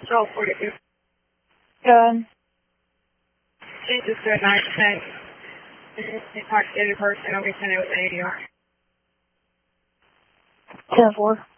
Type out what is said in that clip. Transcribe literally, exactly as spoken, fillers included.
twelve forty-two. Good. Jesus good nine percent. Intoxicated person, I'll be sending with an A D R. ten four.